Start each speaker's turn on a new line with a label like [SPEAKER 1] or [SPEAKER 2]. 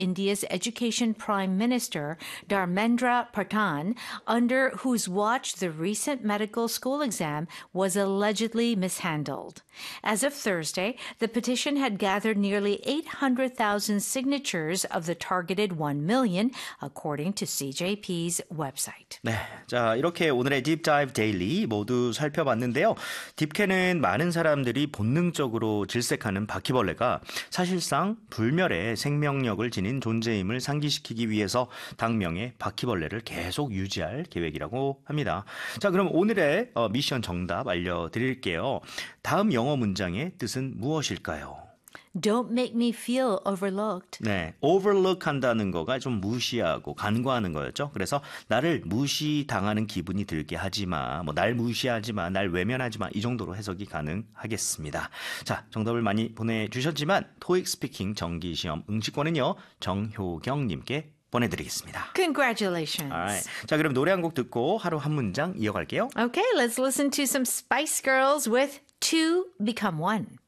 [SPEAKER 1] India's Education Prime Minister Dharmendra Pradhan, under whose watch the recent medical school exam was allegedly mishandled. As of Thursday, the petition had gathered nearly 800,000 signatures of the targeted 1 million, according to CJP's website.
[SPEAKER 2] 네, 자 이렇게 오늘의 Deep Dive Daily 모두 살펴봤는데요. 딥캔은 많은 사람들이 본능적으로 질색하는 바퀴벌레가 사실상 불멸의 생명력을 지닌 존재임을 상기시키기 위해서 당명의 바퀴벌레를 계속 유지할 계획이라고 합니다. 자, 그럼 오늘의 미션 정답 알려드릴게요. 다음 영어 문장의 뜻은 무엇일까요?
[SPEAKER 1] Don't make me feel overlooked.
[SPEAKER 2] 네, overlook 한다는 거가 좀 무시하고 간과하는 거였죠. 그래서 나를 무시당하는 기분이 들게 하지 마. 날 무시하지 마. 날 외면하지 마. 이 정도로 해석이 가능하겠습니다. 자, 정답을 많이 보내주셨지만 토익 스피킹 정기시험 응시권은요. 정효경님께 보내드리겠습니다.
[SPEAKER 1] Congratulations.
[SPEAKER 2] Alright. 자, 그럼 노래 한 곡 듣고 하루 한 문장 이어갈게요.
[SPEAKER 1] Okay, let's listen to some Spice Girls with Two Become One.